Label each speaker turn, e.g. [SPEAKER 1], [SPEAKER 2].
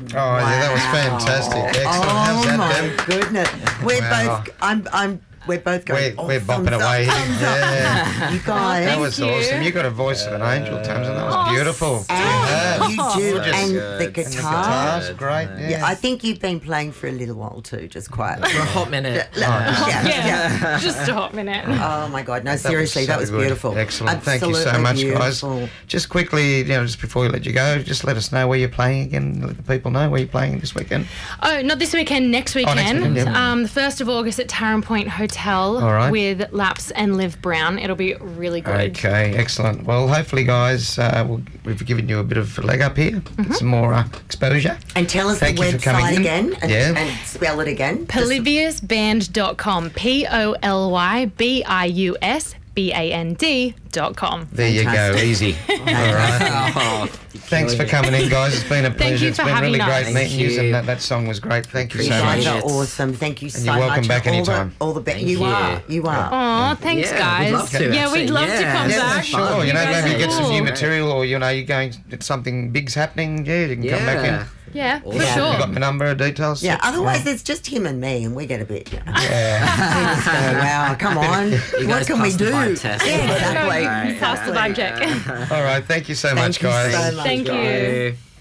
[SPEAKER 1] Oh, yeah, that was fantastic. Excellent. How's that,
[SPEAKER 2] my
[SPEAKER 1] Ben?
[SPEAKER 2] goodness. We're
[SPEAKER 1] Wow.
[SPEAKER 2] both. We're both going.
[SPEAKER 1] We're bopping away.
[SPEAKER 2] Yeah. You guys.
[SPEAKER 1] That was awesome. You got a voice of an angel, Tamsin. That was beautiful.
[SPEAKER 2] And you do,
[SPEAKER 1] Gorgeous.
[SPEAKER 2] and
[SPEAKER 3] Good.
[SPEAKER 2] the
[SPEAKER 3] And the
[SPEAKER 2] guitar.
[SPEAKER 1] Guitar's great.
[SPEAKER 2] Yeah, I think you've been playing for a little while too, just quietly.
[SPEAKER 3] For a hot minute.
[SPEAKER 2] Yeah.
[SPEAKER 4] Just a hot minute.
[SPEAKER 2] Oh my God! No,
[SPEAKER 1] was
[SPEAKER 2] seriously, that
[SPEAKER 1] so
[SPEAKER 2] was
[SPEAKER 1] good.
[SPEAKER 2] beautiful.
[SPEAKER 1] Excellent. Thank you so
[SPEAKER 2] Absolutely
[SPEAKER 1] much,
[SPEAKER 2] beautiful.
[SPEAKER 1] guys. Just quickly, just before we let you go, just let us know where you're playing again. Let the people know where you're playing this weekend.
[SPEAKER 4] Oh, not this weekend, next weekend.
[SPEAKER 1] weekend, yeah.
[SPEAKER 4] The 1st of August at Tarrant Point Hotel
[SPEAKER 1] All right.
[SPEAKER 4] with Laps and Liv Brown. It'll be really good.
[SPEAKER 1] Okay, excellent. Well, hopefully, guys, we've given you a bit of a leg up here, some more exposure.
[SPEAKER 2] And tell us
[SPEAKER 1] Thank
[SPEAKER 2] the
[SPEAKER 1] you for coming
[SPEAKER 2] website
[SPEAKER 1] in.
[SPEAKER 2] again
[SPEAKER 1] Yeah.
[SPEAKER 2] and spell it again.
[SPEAKER 4] Polybiusband.com. POLYBIUSBAND.com.
[SPEAKER 1] There you go, easy. All right.
[SPEAKER 3] Oh,
[SPEAKER 1] Thanks for coming in, guys. It's been a pleasure.
[SPEAKER 4] you
[SPEAKER 1] It's
[SPEAKER 4] for
[SPEAKER 1] been
[SPEAKER 4] having
[SPEAKER 1] really
[SPEAKER 4] us.
[SPEAKER 1] great meeting you,
[SPEAKER 3] Thank you.
[SPEAKER 1] and that song was great. Thank you
[SPEAKER 2] You
[SPEAKER 1] so
[SPEAKER 2] guys
[SPEAKER 1] much.
[SPEAKER 2] are
[SPEAKER 3] it.
[SPEAKER 2] awesome. Thank you so
[SPEAKER 1] you're welcome
[SPEAKER 2] much.
[SPEAKER 1] back anytime.
[SPEAKER 2] All the best.
[SPEAKER 3] Thank
[SPEAKER 2] You
[SPEAKER 3] you.
[SPEAKER 2] are. You are.
[SPEAKER 4] Oh, thanks,
[SPEAKER 3] Yeah,
[SPEAKER 4] guys.
[SPEAKER 3] we'd love to,
[SPEAKER 4] yeah, we'd
[SPEAKER 3] actually.
[SPEAKER 4] love to
[SPEAKER 3] Yeah.
[SPEAKER 4] come
[SPEAKER 1] Yeah,
[SPEAKER 4] back.
[SPEAKER 1] sure.
[SPEAKER 4] You guys
[SPEAKER 1] Maybe
[SPEAKER 4] are
[SPEAKER 1] get some
[SPEAKER 4] cool.
[SPEAKER 1] new material, or you're going. It's something big's happening. Yeah, you can come back in.
[SPEAKER 4] Yeah, for
[SPEAKER 3] Awesome.
[SPEAKER 1] You
[SPEAKER 4] sure.
[SPEAKER 1] got my number, details.
[SPEAKER 2] Yeah. Otherwise, it's just him and me, and we get a bit.
[SPEAKER 1] Yeah.
[SPEAKER 2] We just go, wow, come on. What
[SPEAKER 3] guys
[SPEAKER 2] can we
[SPEAKER 3] passed the
[SPEAKER 2] do?
[SPEAKER 3] vibe test.
[SPEAKER 2] Yeah, exactly.
[SPEAKER 3] Right.
[SPEAKER 4] Pass the vibe check.
[SPEAKER 1] All right. Thank you so
[SPEAKER 2] Thank
[SPEAKER 1] much,
[SPEAKER 2] you
[SPEAKER 1] guys.
[SPEAKER 2] so much.
[SPEAKER 4] Thank you.
[SPEAKER 3] Bye.